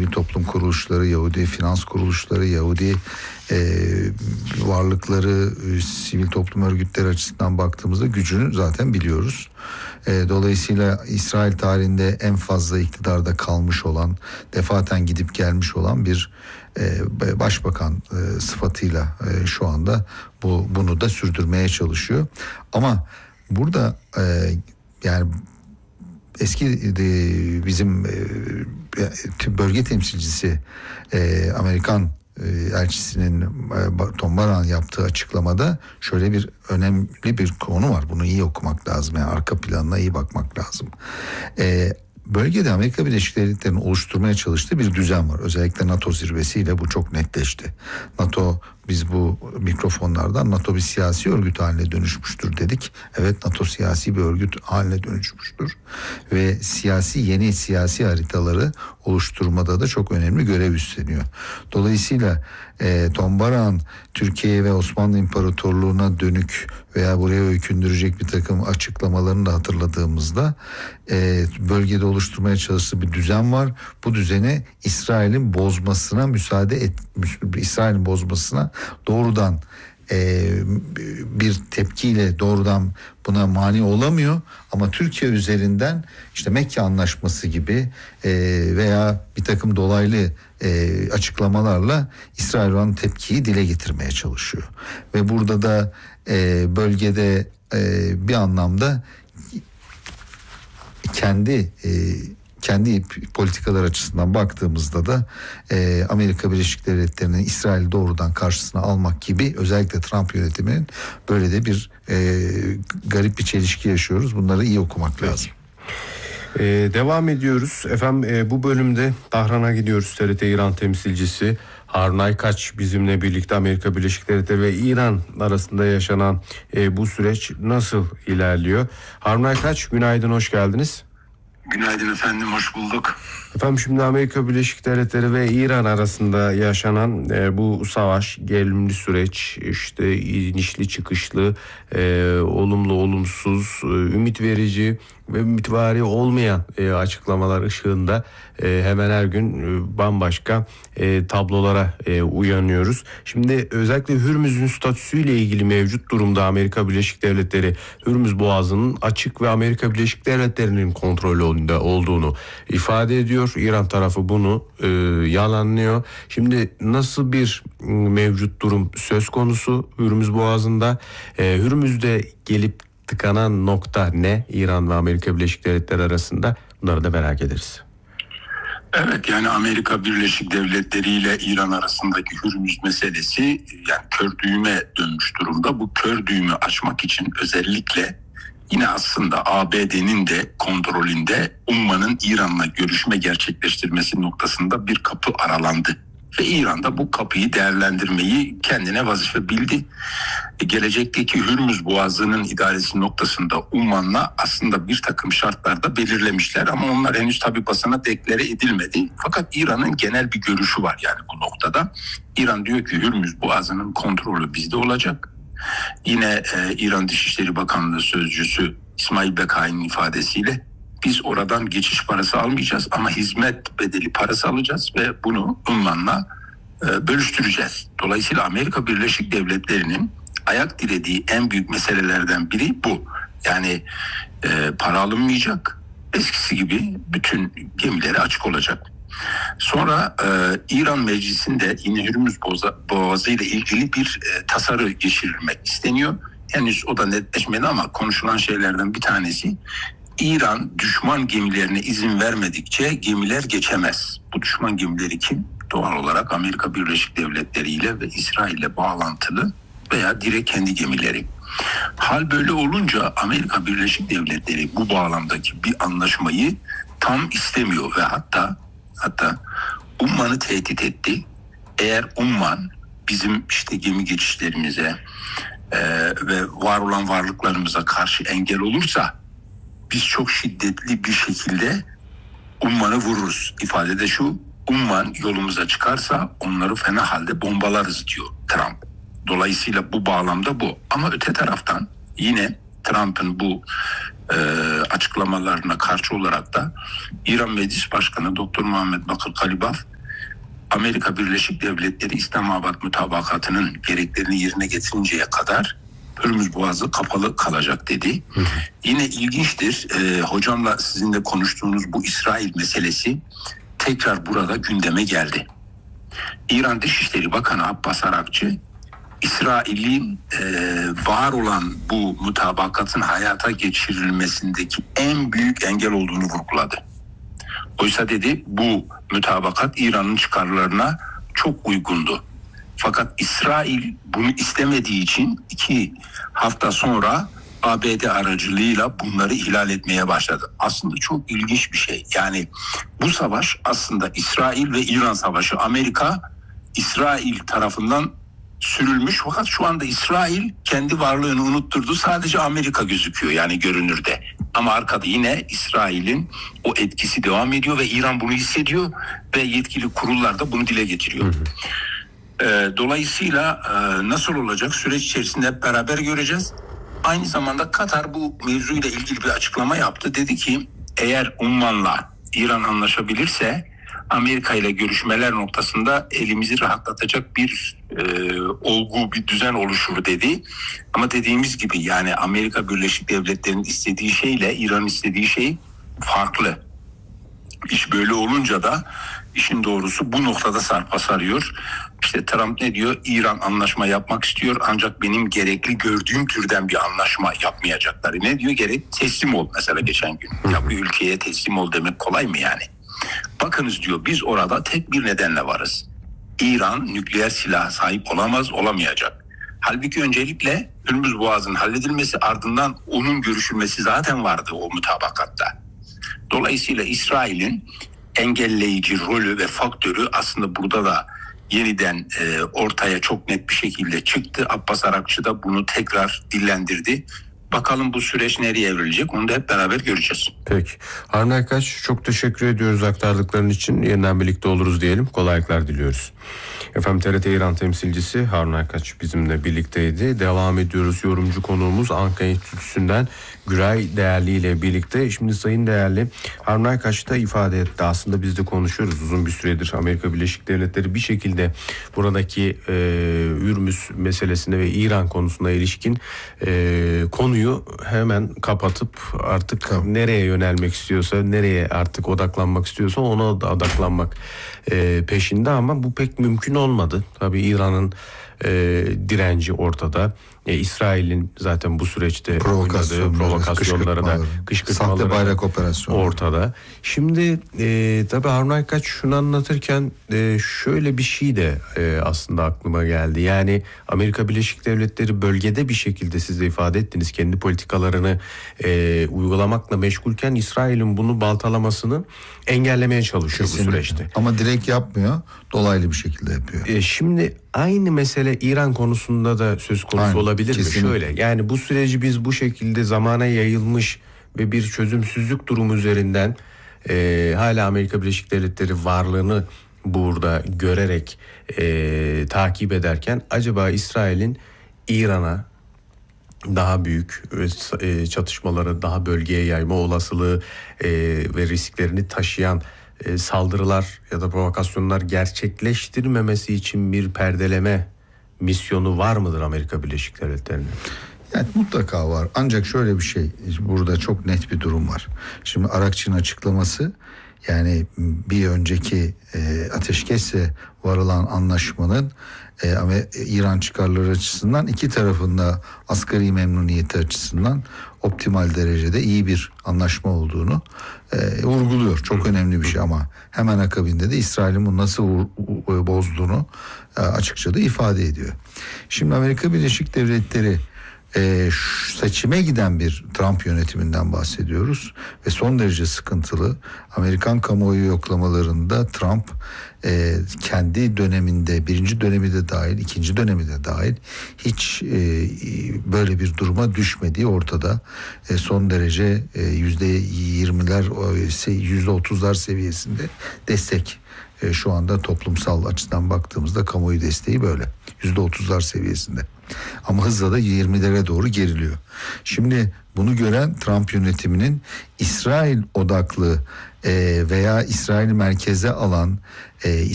sivil toplum kuruluşları, Yahudi finans kuruluşları, Yahudi varlıkları, sivil toplum örgütleri açısından baktığımızda gücünü zaten biliyoruz. Dolayısıyla İsrail tarihinde en fazla iktidarda kalmış olan, defaten gidip gelmiş olan bir başbakan sıfatıyla şu anda bunu da sürdürmeye çalışıyor. Ama burada yani eski bizim bölge temsilcisi Amerikan elçisinin Tom Baran yaptığı açıklamada şöyle bir önemli bir konu var. Bunu iyi okumak lazım. Yani arka planına iyi bakmak lazım. Bölgede Amerika Birleşik Devletleri'nin oluşturmaya çalıştığı bir düzen var. Özellikle NATO zirvesiyle bu çok netleşti. NATO, biz bu mikrofonlardan NATO bir siyasi örgüt haline dönüşmüştür dedik. Evet, NATO siyasi bir örgüt haline dönüşmüştür. Ve yeni siyasi haritaları oluşturmada da çok önemli görev üstleniyor. Dolayısıyla Tom Baran Türkiye'ye ve Osmanlı İmparatorluğu'na dönük veya buraya öykündürecek bir takım açıklamalarını da hatırladığımızda bölgede oluşturmaya çalıştığı bir düzen var. Bu düzeni İsrail'in bozmasına İsrail'in bozmasına doğrudan bir tepkiyle doğrudan buna mani olamıyor, ama Türkiye üzerinden işte Mekke Anlaşması gibi veya bir takım dolaylı açıklamalarla İsrail olan tepkiyi dile getirmeye çalışıyor. Ve burada da bölgede bir anlamda kendi politikalar açısından baktığımızda da Amerika Birleşik Devletleri'nin İsrail'i doğrudan karşısına almak gibi, özellikle Trump yönetiminin böyle de bir garip bir çelişki yaşıyoruz. Bunları iyi okumak lazım. Devam ediyoruz. Efendim bu bölümde Tahran'a gidiyoruz. TRT İran temsilcisi Harun Aykaç bizimle birlikte. Amerika Birleşik Devletleri ve İran arasında yaşanan bu süreç nasıl ilerliyor? Harun Aykaç, günaydın, hoş geldiniz. Günaydın efendim, hoş bulduk. Efendim şimdi Amerika Birleşik Devletleri ve İran arasında yaşanan bu savaş, gerilimli süreç, işte inişli çıkışlı, olumlu olumsuz, ümit verici ve ümitvari olmayan açıklamalar ışığında hemen her gün bambaşka tablolara uyanıyoruz. Şimdi özellikle Hürmüz'ün statüsüyle ilgili mevcut durumda Amerika Birleşik Devletleri Hürmüz Boğazı'nın açık ve Amerika Birleşik Devletleri'nin kontrolünde olduğunu ifade ediyor. İran tarafı bunu yalanlıyor. Şimdi nasıl bir mevcut durum söz konusu Hürmüz Boğazı'nda? Hürmüz'de gelip tıkanan nokta ne İran ve Amerika Birleşik Devletleri arasında? Bunları da merak ederiz. Evet, yani Amerika Birleşik Devletleri ile İran arasındaki Hürmüz meselesi yani kör düğüme dönmüş durumda. Bu kör düğümü açmak için özellikle yine aslında ABD'nin de kontrolünde Umman'ın İran'la görüşme gerçekleştirmesi noktasında bir kapı aralandı. Ve İran da bu kapıyı değerlendirmeyi kendine vazife bildi. Gelecekteki Hürmüz Boğazı'nın idaresi noktasında Umman'la aslında bir takım şartlarda belirlemişler, ama onlar henüz tabi basına deklare edilmedi. Fakat İran'ın genel bir görüşü var yani bu noktada. İran diyor ki Hürmüz Boğazı'nın kontrolü bizde olacak. Yine İran Dışişleri Bakanlığı Sözcüsü İsmail Bekai'nin ifadesiyle biz oradan geçiş parası almayacağız ama hizmet bedeli parası alacağız ve bunu Umman'la bölüştüreceğiz. Dolayısıyla Amerika Birleşik Devletleri'nin ayak dirediği en büyük meselelerden biri bu. Yani para alınmayacak, eskisi gibi bütün gemileri açık olacak. Sonra İran Meclisi'nde yine Hürmüz Boğazı ile ilgili bir tasarı geçirilmek isteniyor. Henüz o da netleşmedi ama konuşulan şeylerden bir tanesi, İran düşman gemilerine izin vermedikçe gemiler geçemez. Bu düşman gemileri kim? Doğal olarak Amerika Birleşik Devletleri ile ve İsrail ile bağlantılı veya direkt kendi gemileri. Hal böyle olunca Amerika Birleşik Devletleri bu bağlamdaki bir anlaşmayı tam istemiyor ve hatta Umman'ı tehdit etti. Eğer Umman bizim işte gemi geçişlerimize ve var olan varlıklarımıza karşı engel olursa biz çok şiddetli bir şekilde Umman'ı vururuz. İfade de şu: Umman yolumuza çıkarsa onları fena halde bombalarız diyor Trump. Dolayısıyla bu bağlamda bu. Ama öte taraftan yine Trump'ın bu açıklamalarına karşı olarak da İran Meclis Başkanı Dr. Muhammed Bakır Kalibaf Amerika Birleşik Devletleri İslamabad mutabakatının gereklerini yerine getirinceye kadar Hürmüz Boğazı kapalı kalacak dedi. Yine ilginçtir, hocamla sizinle konuştuğunuz bu İsrail meselesi tekrar burada gündeme geldi. İran Dışişleri Bakanı Abbas Arakçı, İsrail'in var olan bu mutabakatın hayata geçirilmesindeki en büyük engel olduğunu vurguladı. Oysa dedi bu mutabakat İran'ın çıkarlarına çok uygundu. Fakat İsrail bunu istemediği için 2 hafta sonra ABD aracılığıyla bunları ihlal etmeye başladı. Aslında çok ilginç bir şey. Yani bu savaş aslında İsrail ve İran savaşı. Amerika İsrail tarafından sürülmüş, fakat şu anda İsrail kendi varlığını unutturdu. Sadece Amerika gözüküyor yani görünürde. Ama arkada yine İsrail'in o etkisi devam ediyor ve İran bunu hissediyor ve yetkili kurullar da bunu dile getiriyor. Dolayısıyla nasıl olacak süreç içerisinde hep beraber göreceğiz. Aynı zamanda Katar bu mevzuyla ilgili bir açıklama yaptı. Dedi ki eğer Umman'la İran anlaşabilirse Amerika ile görüşmeler noktasında elimizi rahatlatacak bir olgu, bir düzen oluşur dedi. Ama dediğimiz gibi yani Amerika Birleşik Devletleri'nin istediği şeyle İran'ın istediği şey farklı. İş böyle olunca da işin doğrusu bu noktada sarpa sarıyor. İşte Trump ne diyor? İran anlaşma yapmak istiyor ancak benim gerekli gördüğüm türden bir anlaşma yapmayacaklar. Ne diyor? Gerek teslim ol mesela geçen gün. Ya bir ülkeye teslim ol demek kolay mı yani? Bakınız diyor biz orada tek bir nedenle varız. İran nükleer silaha sahip olamaz, olamayacak. Halbuki öncelikle Hürmüz Boğazı'nın halledilmesi, ardından onun görüşülmesi zaten vardı o mutabakatta. Dolayısıyla İsrail'in engelleyici rolü ve faktörü aslında burada da yeniden ortaya çok net bir şekilde çıktı. Abbas Arakçı da bunu tekrar dillendirdi. Bakalım bu süreç nereye evrilecek, onu da hep beraber göreceğiz. Peki. Harun Erkaç, çok teşekkür ediyoruz aktardıkların için. Yeniden birlikte oluruz diyelim. Kolaylıklar diliyoruz. Efendim TRT İran temsilcisi Harun Erkaç bizimle birlikteydi. Devam ediyoruz. Yorumcu konuğumuz Ankara Enstitüsü'nden Güray Değerli ile birlikte. Şimdi Sayın Değerli, Harun Erkaç da ifade etti. Aslında biz de konuşuyoruz uzun bir süredir. Amerika Birleşik Devletleri bir şekilde buradaki Hürmüz meselesine ve İran konusuna ilişkin konuyu hemen kapatıp artık nereye yönelmek istiyorsa, nereye artık odaklanmak istiyorsa ona odaklanmak peşinde, ama bu pek mümkün olmadı. Tabii İran'ın direnci ortada. İsrail'in zaten bu süreçte provokasyonları da kışkırtmaları sahte bayrak operasyonu ortada. Şimdi tabii Harun Erkaç şunu anlatırken şöyle bir şey de aslında aklıma geldi. Yani Amerika Birleşik Devletleri bölgede bir şekilde, siz de ifade ettiniz, kendi politikalarını uygulamakla meşgulken İsrail'in bunu baltalamasını engellemeye çalışıyor. Kesinlikle. Bu süreçte. Ama direkt yapmıyor, dolaylı bir şekilde yapıyor. Şimdi aynı mesele İran konusunda da söz konusu olabilir kesinlikle mi? Şöyle, yani bu süreci biz bu şekilde zamana yayılmış ve bir çözümsüzlük durumu üzerinden hala Amerika Birleşik Devletleri varlığını burada görerek takip ederken acaba İsrail'in İran'a daha büyük çatışmaları daha bölgeye yayma olasılığı ve risklerini taşıyan saldırılar ya da provokasyonlar gerçekleştirmemesi için bir perdeleme misyonu var mıdır Amerika Birleşik Devletleri'nin? Yani mutlaka var. Ancak şöyle bir şey, burada çok net bir durum var. Şimdi Arakçı'nın açıklaması, yani bir önceki ateşkesle varılan anlaşmanın İran çıkarları açısından iki tarafında asgari memnuniyeti açısından optimal derecede iyi bir anlaşma olduğunu vurguluyor. Çok önemli bir şey, ama hemen akabinde de İsrail'in bunu nasıl bozduğunu açıkça da ifade ediyor. Şimdi Amerika Birleşik Devletleri seçime giden bir Trump yönetiminden bahsediyoruz ve son derece sıkıntılı. Amerikan kamuoyu yoklamalarında Trump kendi döneminde, birinci dönemi de dahil, ikinci dönemi de dahil hiç böyle bir duruma düşmediği ortada. Son derece %20'ler, %30'lar seviyesinde destek. Şu anda toplumsal açıdan baktığımızda kamuoyu desteği böyle %30'lar seviyesinde. Ama hızla da 20'lere doğru geriliyor. Şimdi bunu gören Trump yönetiminin İsrail odaklı veya İsrail merkeze alan